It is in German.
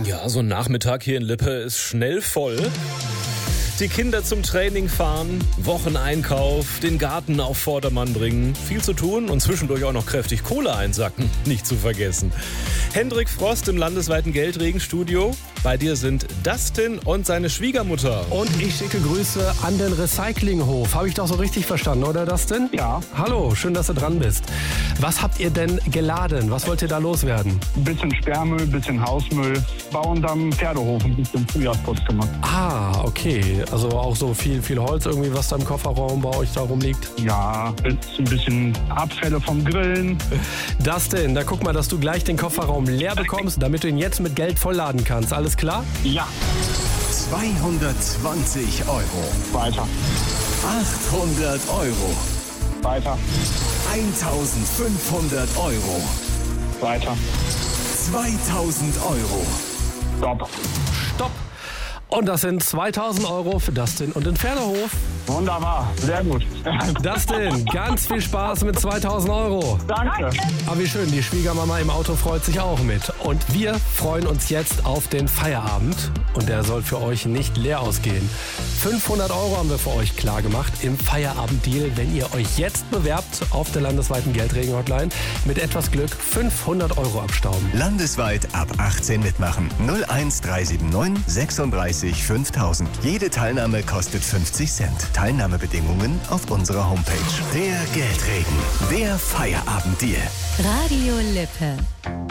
Ja, so ein Nachmittag hier in Lippe ist schnell voll. Die Kinder zum Training fahren, Wocheneinkauf, den Garten auf Vordermann bringen. Viel zu tun und zwischendurch auch noch kräftig Kohle einsacken, nicht zu vergessen. Hendrik Frost im landesweiten Geldregenstudio. Bei dir sind Dustin und seine Schwiegermutter. Und ich schicke Grüße an den Recyclinghof. Habe ich doch so richtig verstanden, oder Dustin? Ja. Hallo, schön, dass du dran bist. Was habt ihr denn geladen? Was wollt ihr da loswerden? Ein bisschen Sperrmüll, ein bisschen Hausmüll. Bauen am Pferdehof ein bisschen Frühjahrsputz gemacht. Ah, okay. Also auch so viel Holz irgendwie, was da im Kofferraum bei euch da rumliegt? Ja, jetzt ein bisschen Abfälle vom Grillen. Dustin, da guck mal, dass du gleich den Kofferraum leer bekommst, damit du ihn jetzt mit Geld vollladen kannst. Alles klar? Ja. 220 €. Weiter. 800 €. Weiter. 1500 €. Weiter. 2000 €. Stopp. Stopp! Und das sind 2000 € für Dustin und den Pferdehof. Wunderbar. Sehr gut. Dustin, ganz viel Spaß mit 2000 €. Danke. Aber wie schön, die Schwiegermama im Auto freut sich auch mit. Und wir freuen uns jetzt auf den Feierabend. Und der soll für euch nicht leer ausgehen. 500 € haben wir für euch klar gemacht im Feierabenddeal, wenn ihr euch jetzt bewerbt auf der landesweiten Geldregen-Hotline. Mit etwas Glück 500 € abstauben. Landesweit ab 18 mitmachen. 01379 36 5000. Jede Teilnahme kostet 50 Cent. Teilnahmebedingungen auf unserer Homepage. Der Geldregen. Der Feierabenddeal. Radio Lippe.